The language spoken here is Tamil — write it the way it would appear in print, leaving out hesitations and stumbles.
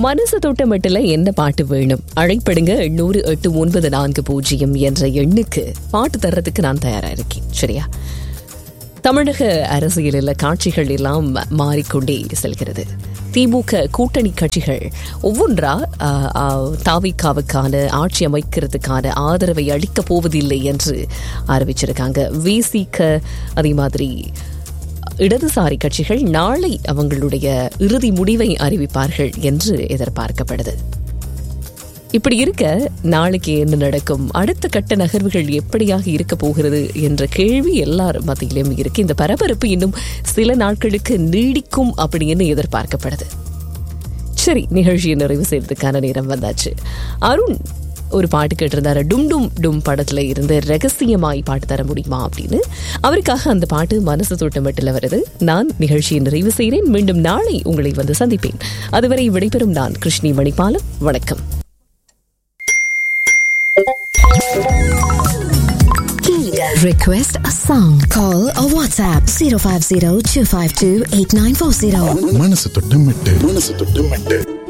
மனசு தொட்ட மட்டும் என்ன பாட்டு வேணும், அழைப்படுங்க 800-894-0 என்ற எண்ணுக்கு பாட்டு தர்றதுக்கு நான் தயாரா இருக்கேன். சரியா? தமிழக அரசியலில் காட்சிகள் எல்லாம் மாறிக்கொண்டே செல்கிறது. திமுக கூட்டணி கட்சிகள் ஒவ்வொன்றா தாவிகாவுக்கான ஆட்சி அமைக்கிறதுக்கான ஆதரவை அளிக்கப் போவதில்லை என்று அறிவிச்சிருக்காங்க. விசிக அதே மாதிரி இடதுசாரி கட்சிகள் நாளை அவங்களுடைய இறுதி முடிவை அறிவிப்பார்கள் என்று எதிர்பார்க்கப்படுது. இப்படி இருக்க நாளைக்கு என்ன நடக்கும், அடுத்த கட்ட நகர்வுகள் எப்படியாக இருக்க போகிறது என்ற கேள்வி எல்லார் மத்தியிலும் இருக்கு. இந்த பரபரப்பு இன்னும் சில நாட்களுக்கு நீடிக்கும் அப்படின்னு எதிர்பார்க்கப்படுது. சரி, நிகழ்ச்சியை நிறைவு செய்யறதுக்கான நேரம் வந்தாச்சு. அருண் ஒரு பாட்டு கேட்டிருந்தாரு, டும் டும் டும் படத்துல இருந்து ரகசியமாய் பாட்டு தர முடியுமா அப்படின்னு. அவருக்காக அந்த பாட்டு மனசு தொட்டமட்டில் வருது. நான் நிகழ்ச்சியை நிறைவு செய்கிறேன். மீண்டும் நாளை உங்களை வந்து சந்திப்பேன். அதுவரை விடைபெறும் நான் கிருஷ்ணி மணிபாலன். வணக்கம். Request a song. Call or WhatsApp 050-252-8940. மனசு தொட்டு மெட்டு.